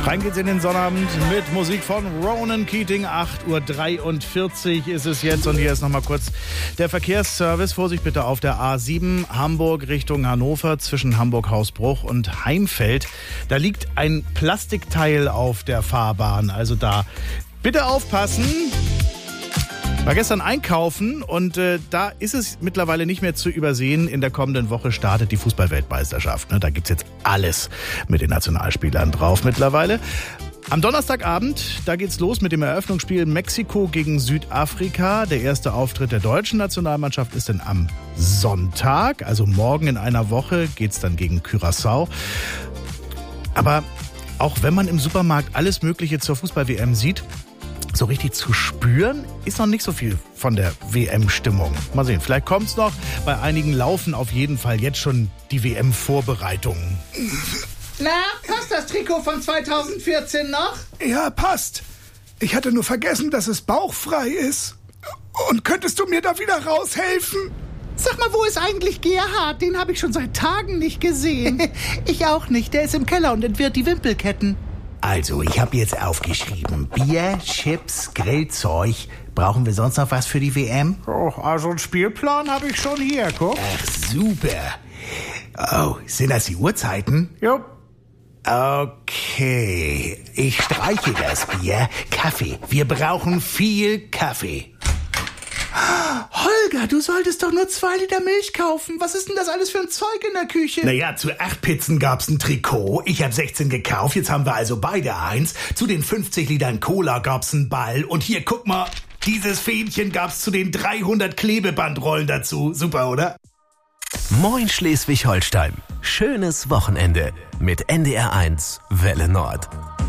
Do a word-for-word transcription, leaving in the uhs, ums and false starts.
Rein geht's in den Sonnabend mit Musik von Ronan Keating. acht Uhr dreiundvierzig ist es jetzt und hier ist nochmal kurz der Verkehrsservice. Vorsicht bitte auf der A sieben Hamburg Richtung Hannover zwischen Hamburg-Hausbruch und Heimfeld. Da liegt ein Plastikteil auf der Fahrbahn, also da bitte aufpassen. War gestern einkaufen und äh, da ist es mittlerweile nicht mehr zu übersehen. In der kommenden Woche startet die Fußball-Weltmeisterschaft. Ne? Da gibt's jetzt alles mit den Nationalspielern drauf mittlerweile. Am Donnerstagabend, da geht's los mit dem Eröffnungsspiel Mexiko gegen Südafrika. Der erste Auftritt der deutschen Nationalmannschaft ist dann am Sonntag. Also morgen in einer Woche geht's dann gegen Curaçao. Aber auch wenn man im Supermarkt alles Mögliche zur Fußball-W M sieht, so richtig zu spüren ist noch nicht so viel von der W M-Stimmung. Mal sehen, vielleicht kommt's noch. Bei einigen laufen auf jeden Fall jetzt schon die W M-Vorbereitungen. Na, passt das Trikot von zweitausendvierzehn noch? Ja, passt. Ich hatte nur vergessen, dass es bauchfrei ist. Und könntest du mir da wieder raushelfen? Sag mal, wo ist eigentlich Gerhard? Den habe ich schon seit Tagen nicht gesehen. Ich auch nicht. Der ist im Keller und entwirrt die Wimpelketten. Also, ich habe jetzt aufgeschrieben. Bier, Chips, Grillzeug. Brauchen wir sonst noch was für die W M? Oh, also einen Spielplan habe ich schon hier, guck. Ach, super. Oh, sind das die Uhrzeiten? Jo. Okay, ich streiche das Bier. Kaffee. Wir brauchen viel Kaffee. Holger, du solltest doch nur zwei Liter Milch kaufen. Was ist denn das alles für ein Zeug in der Küche? Naja, zu acht Pizzen gab's ein Trikot. Ich habe sechzehn gekauft, jetzt haben wir also beide eins. Zu den fünfzig Litern Cola gab's einen Ball. Und hier, guck mal, dieses Fähnchen gab's zu den dreihundert Klebebandrollen dazu. Super, oder? Moin Schleswig-Holstein. Schönes Wochenende mit N D R eins Welle Nord.